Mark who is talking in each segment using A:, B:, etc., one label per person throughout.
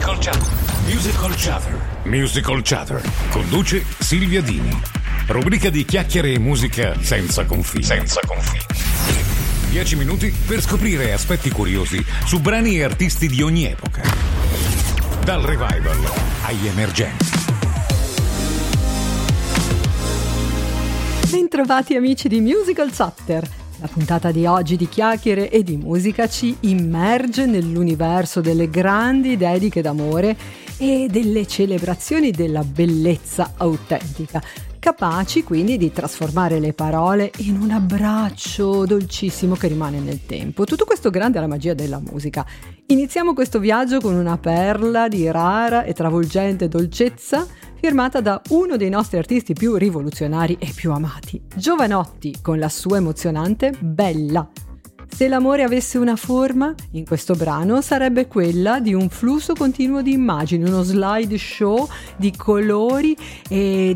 A: Musical Chatter. Musical Chatter. Musical Chatter. Conduce Silvia Dini. Rubrica di chiacchiere e musica senza confini. 10 minuti per scoprire aspetti curiosi su brani e artisti di ogni epoca. Dal revival agli emergenti.
B: Bentrovati amici di Musical Chatter. La puntata di oggi di chiacchiere e di musica ci immerge nell'universo delle grandi dediche d'amore e delle celebrazioni della bellezza autentica, capaci quindi di trasformare le parole in un abbraccio dolcissimo che rimane nel tempo. Tutto questo grande alla magia della musica. Iniziamo questo viaggio con una perla di rara e travolgente dolcezza firmata da uno dei nostri artisti più rivoluzionari e più amati, Jovanotti, con la sua emozionante Bella. Se l'amore avesse una forma, in questo brano sarebbe quella di un flusso continuo di immagini, uno slideshow di colori e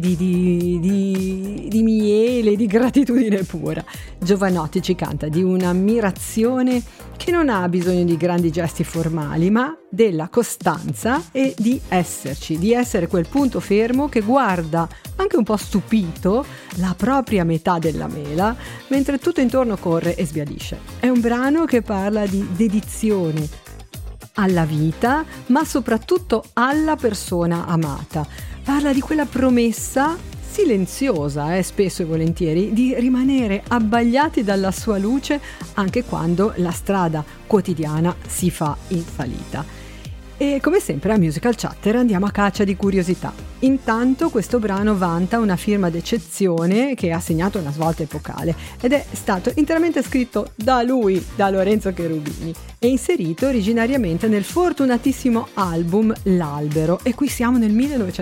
B: di miele, di gratitudine pura. Jovanotti ci canta di un'ammirazione che non ha bisogno di grandi gesti formali, ma della costanza e di esserci, di essere quel punto fermo che guarda anche un po' stupito la propria metà della mela mentre tutto intorno corre e sbiadisce. È un brano che parla di dedizione alla vita, ma soprattutto alla persona amata. Parla di quella promessa silenziosa, spesso e volentieri, di rimanere abbagliati dalla sua luce anche quando la strada quotidiana si fa in salita. E come sempre a Musical Chatter andiamo a caccia di curiosità. Intanto questo brano vanta una firma d'eccezione che ha segnato una svolta epocale ed è stato interamente scritto da lui, da Lorenzo Cherubini, e inserito originariamente nel fortunatissimo album L'Albero, e qui siamo nel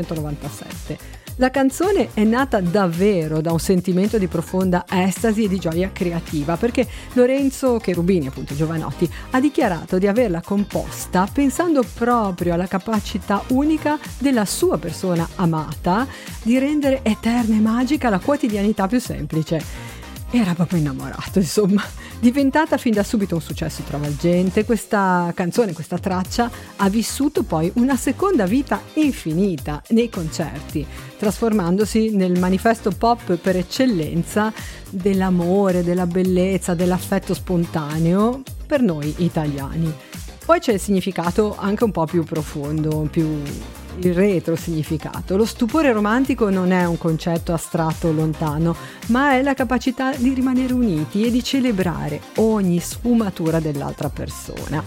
B: 1997. La canzone è nata davvero da un sentimento di profonda estasi e di gioia creativa, perché Lorenzo Cherubini, appunto Jovanotti, ha dichiarato di averla composta pensando proprio alla capacità unica della sua persona amata di rendere eterna e magica la quotidianità più semplice. Era proprio innamorato, insomma. Diventata fin da subito un successo travolgente, questa canzone, questa traccia, ha vissuto poi una seconda vita infinita nei concerti, trasformandosi nel manifesto pop per eccellenza dell'amore, della bellezza, dell'affetto spontaneo per noi italiani. Poi c'è il significato anche un po' più profondo, il retro significato. Lo stupore romantico non è un concetto astratto o lontano, ma è la capacità di rimanere uniti e di celebrare ogni sfumatura dell'altra persona.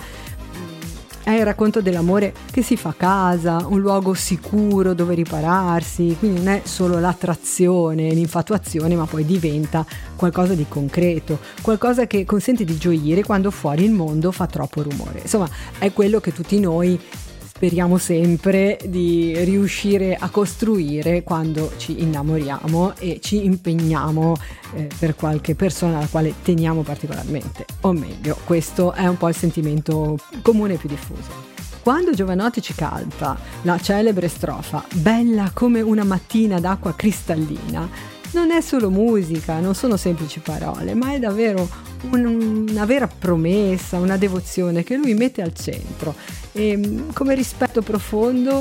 B: È il racconto dell'amore che si fa a casa, un luogo sicuro dove ripararsi, quindi non è solo l'attrazione, l'infatuazione, ma poi diventa qualcosa di concreto, qualcosa che consente di gioire quando fuori il mondo fa troppo rumore. Insomma, è quello che tutti noi speriamo sempre di riuscire a costruire quando ci innamoriamo e ci impegniamo per qualche persona alla quale teniamo particolarmente. O meglio, questo è un po' il sentimento comune più diffuso. Quando Jovanotti ci canta la celebre strofa "Bella come una mattina d'acqua cristallina", non è solo musica, non sono semplici parole, ma è davvero una vera promessa, una devozione che lui mette al centro, e come rispetto profondo